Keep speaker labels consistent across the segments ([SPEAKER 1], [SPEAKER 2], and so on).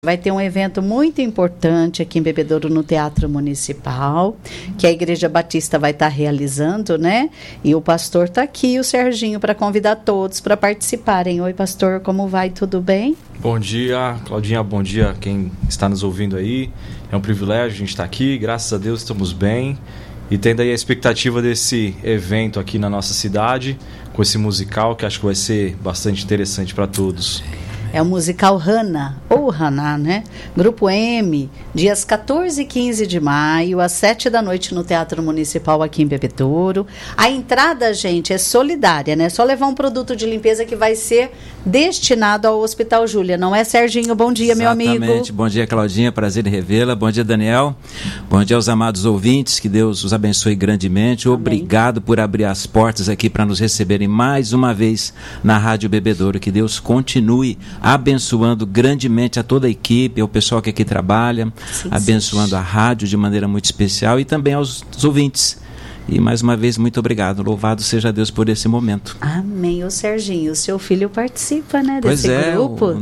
[SPEAKER 1] Vai ter um evento muito importante aqui em Bebedouro, no Teatro Municipal, que a Igreja Batista vai estar realizando, né? E o pastor está aqui, o Serginho, para convidar todos para participarem. Oi, pastor, como vai? Tudo bem?
[SPEAKER 2] Bom dia, Claudinha, bom dia quem está nos ouvindo aí. É um privilégio a gente estar aqui, graças a Deus estamos bem. E tendo aí a expectativa desse evento aqui na nossa cidade, com esse musical que acho que vai ser bastante interessante para todos.
[SPEAKER 1] É o musical Hannah, ou Haná, né? Grupo M, dias 14 e 15 de maio, às 7 da noite no Teatro Municipal aqui em Bebedouro. A entrada, gente, é solidária, né? É só levar um produto de limpeza que vai ser destinado ao Hospital Júlia. Não é, Serginho? Bom dia, meu amigo.
[SPEAKER 3] Exatamente. Bom dia, Claudinha. Prazer em revê-la. Bom dia, Daniel. Bom dia aos amados ouvintes. Que Deus os abençoe grandemente. Amém. Obrigado por abrir as portas aqui para nos receberem mais uma vez na Rádio Bebedouro. Que Deus continue abençoando grandemente a toda a equipe, ao pessoal que aqui trabalha, sim, abençoando a rádio de maneira muito especial e também aos ouvintes. E mais uma vez, muito obrigado. Louvado seja Deus por esse momento.
[SPEAKER 1] Amém. O Serginho, o seu filho participa, né, desse grupo?
[SPEAKER 3] Pois é, o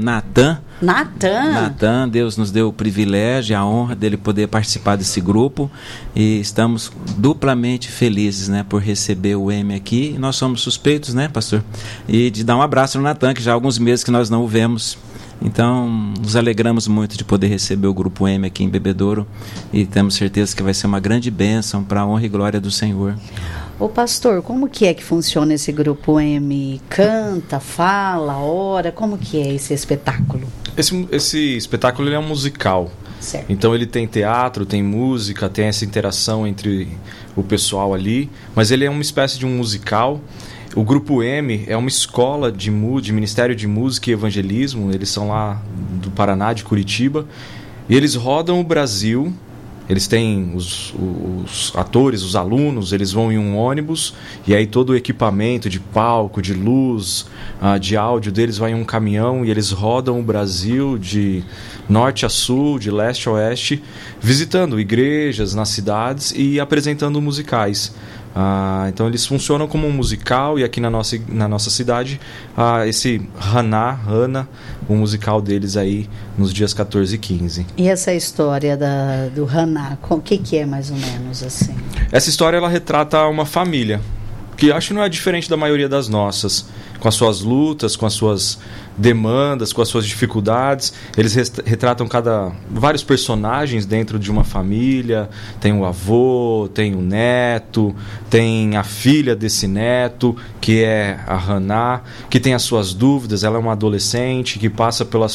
[SPEAKER 3] Natan, Deus nos deu o privilégio e a honra dele poder participar desse grupo. E estamos duplamente felizes, né, por receber o M aqui. E nós somos suspeitos, né, pastor? E de dar um abraço no Natan, que já há alguns meses que nós não o vemos. Então, nos alegramos muito de poder receber o Grupo M aqui em Bebedouro e temos certeza que vai ser uma grande bênção para a honra e glória do Senhor.
[SPEAKER 1] Ô pastor, como que é que funciona esse Grupo M? Canta, fala, ora, como que é esse espetáculo?
[SPEAKER 2] Esse espetáculo ele é um musical.
[SPEAKER 1] Certo.
[SPEAKER 2] Então ele tem teatro, tem música, tem essa interação entre o pessoal ali, mas ele é uma espécie de um musical. O Grupo M é uma escola de Ministério de Música e Evangelismo. Eles são lá do Paraná, de Curitiba. E eles rodam o Brasil. Eles têm os atores, os alunos, eles vão em um ônibus. E aí todo o equipamento de palco, de luz, de áudio deles vai em um caminhão. E eles rodam o Brasil de norte a sul, de leste a oeste, visitando igrejas nas cidades e apresentando musicais. Então eles funcionam como um musical e aqui na nossa cidade esse Hannah, o musical deles aí nos dias 14 e 15.
[SPEAKER 1] E essa história do Hannah, o que é mais ou menos assim?
[SPEAKER 2] Essa história ela retrata uma família que acho que não é diferente da maioria das nossas, com as suas lutas, com as suas demandas, com as suas dificuldades. Eles retratam vários personagens dentro de uma família. Tem o avô, tem o neto, tem a filha desse neto, que é a Hannah, que tem as suas dúvidas. Ela é uma adolescente que passa pelas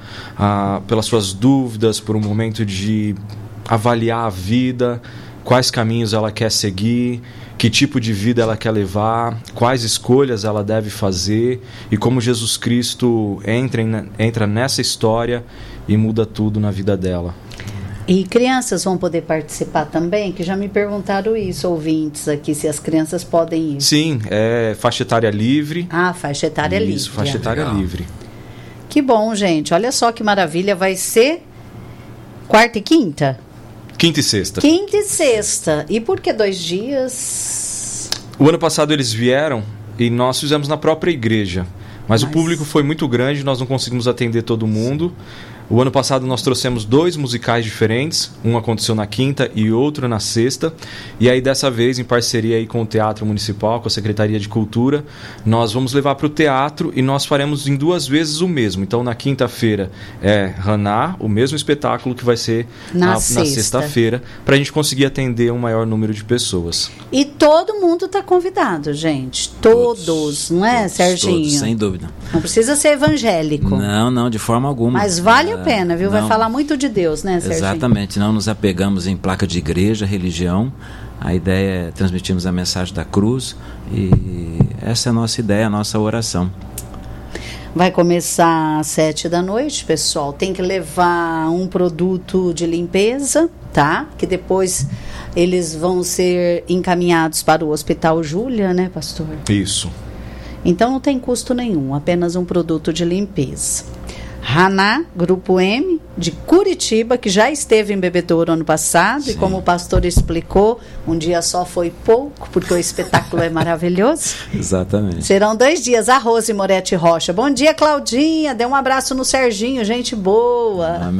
[SPEAKER 2] suas dúvidas, por um momento de avaliar a vida, quais caminhos ela quer seguir, que tipo de vida ela quer levar, quais escolhas ela deve fazer e como Jesus Cristo entra nessa história e muda tudo na vida dela.
[SPEAKER 1] E crianças vão poder participar também? Que já me perguntaram isso, ouvintes aqui, se as crianças podem ir.
[SPEAKER 2] Sim, é faixa etária livre.
[SPEAKER 1] Faixa etária livre.
[SPEAKER 2] Isso, faixa etária livre.
[SPEAKER 1] Que bom, gente. Olha só que maravilha. Vai ser quarta e quinta?
[SPEAKER 2] Quinta e sexta.
[SPEAKER 1] Quinta e sexta. E por que 2 dias?
[SPEAKER 2] O ano passado eles vieram e nós fizemos na própria igreja. Mas o público foi muito grande, nós não conseguimos atender todo mundo. O ano passado nós trouxemos 2 musicais diferentes. Um aconteceu na quinta e outro na sexta. E aí dessa vez, em parceria aí com o Teatro Municipal, com a Secretaria de Cultura, nós vamos levar para o teatro e nós faremos em 2 vezes o mesmo. Então na quinta-feira é Hannah, o mesmo espetáculo que vai ser na sexta-feira, para a gente conseguir atender um maior número de pessoas.
[SPEAKER 1] E todo mundo está convidado, gente. Todos, não é, Serginho?
[SPEAKER 3] Todos, sem dúvida.
[SPEAKER 1] Não precisa ser evangélico.
[SPEAKER 3] Não, de forma alguma.
[SPEAKER 1] Mas vale a pena, viu? Vai falar muito de Deus, né, Serginho?
[SPEAKER 3] Exatamente, não nos apegamos em placa de igreja, religião. A ideia é transmitirmos a mensagem da cruz e essa é a nossa ideia, a nossa oração.
[SPEAKER 1] Vai começar às 7 da noite, pessoal. Tem que levar um produto de limpeza, tá? Que depois eles vão ser encaminhados para o Hospital Júlia, né, pastor?
[SPEAKER 2] Isso.
[SPEAKER 1] Então não tem custo nenhum, apenas um produto de limpeza. Hannah, Grupo M, de Curitiba, que já esteve em Bebedouro ano passado. Sim. E como o pastor explicou, um dia só foi pouco, porque o espetáculo é maravilhoso.
[SPEAKER 3] Exatamente.
[SPEAKER 1] Serão 2 dias. A Rose Moretti Rocha. Bom dia, Claudinha. Dê um abraço no Serginho, gente boa.
[SPEAKER 3] Amém.